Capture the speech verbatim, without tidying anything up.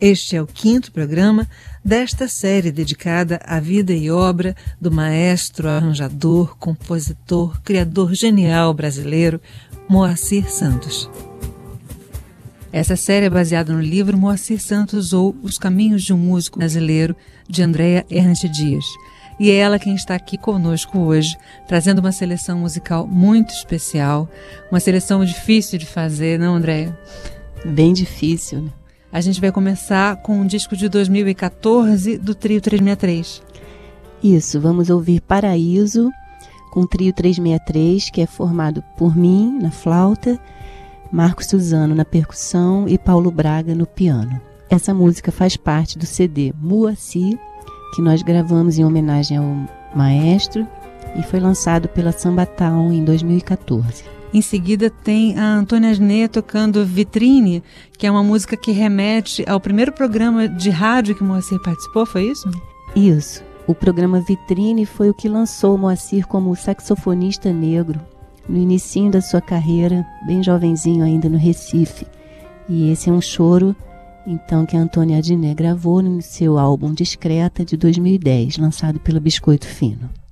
Este é o quinto programa desta série dedicada à vida e obra do maestro, arranjador, compositor, criador genial brasileiro, Moacir Santos. Essa série é baseada no livro Moacir Santos ou Os Caminhos de um Músico Brasileiro, de Andréa Ernst Dias. E é ela quem está aqui conosco hoje, trazendo uma seleção musical muito especial, uma seleção difícil de fazer, não, Andréa? Bem difícil, né? A gente vai começar com um disco de dois mil e quatorze do Trio trezentos e sessenta e três. Isso, vamos ouvir Paraíso, com o Trio trezentos e sessenta e três, que é formado por mim, na flauta, Marcos Suzano na percussão e Paulo Braga no piano. Essa música faz parte do C D Moacir, que nós gravamos em homenagem ao maestro e foi lançado pela Samba Town em dois mil e quatorze. Em seguida tem a Antônia Asné tocando Vitrine, que é uma música que remete ao primeiro programa de rádio que o Moacir participou, foi isso? Isso. O programa Vitrine foi o que lançou o Moacir como saxofonista negro, no inicinho da sua carreira, bem jovenzinho ainda no Recife. E esse é um choro, então, que a Antônia Asné gravou no seu álbum Discreta, de dois mil e dez, lançado pela Biscoito Fino.